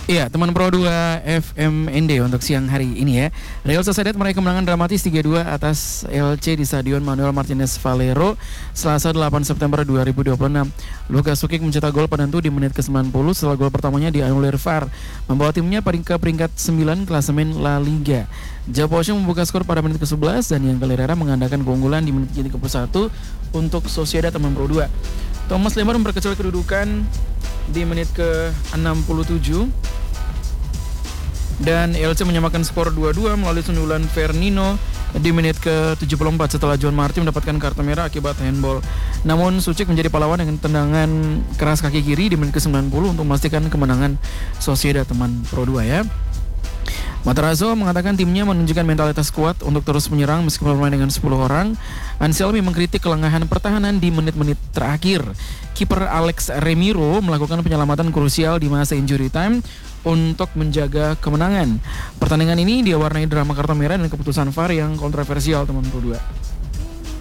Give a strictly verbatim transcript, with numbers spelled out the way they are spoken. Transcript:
Iya, teman Pro dua F M N D untuk siang hari ini ya. Real Sociedad meraih kemenangan dramatis tiga dua atas L C di Stadion Manuel Martinez Valero Selasa delapan September dua ribu dua puluh enam. Lukas Sukic mencetak gol penentu di menit ke sembilan puluh setelah gol pertamanya dianulir V A R, membawa timnya ke peringkat sembilan klasemen La Liga. Joao Pocho membuka skor pada menit ke sebelas dan Ian Herrera mengandalkan keunggulan di menit ke tiga puluh satu untuk Sociedad teman Pro dua. Thomas Lemar memperkecil kedudukan di menit ke enam puluh tujuh dan L C menyamakan skor dua dua melalui sundulan Fernino di menit ke tujuh puluh empat setelah John Martin mendapatkan kartu merah akibat handball. Namun Sucic menjadi pahlawan dengan tendangan keras kaki kiri di menit ke sembilan puluh untuk memastikan kemenangan Sociedad teman Pro dua ya. Matarazzo mengatakan timnya menunjukkan mentalitas kuat untuk terus menyerang meskipun bermain dengan sepuluh orang. Anselmi mengkritik kelengahan pertahanan di menit-menit terakhir. Kiper Alex Remiro melakukan penyelamatan krusial di masa injury time untuk menjaga kemenangan. Pertandingan ini diwarnai drama kartu merah dan keputusan V A R yang kontroversial teman Pro dua.